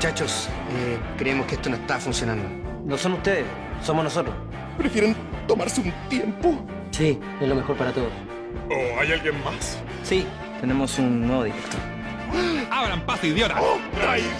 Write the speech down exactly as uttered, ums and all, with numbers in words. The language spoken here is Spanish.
Muchachos, eh, creemos que esto no está funcionando. No son ustedes, somos nosotros. ¿Prefieren tomarse un tiempo? Sí, es lo mejor para todos. ¿O hay alguien más? Sí, tenemos un nuevo director. ¡Abran paso, idiota! ¡Oh, traidor!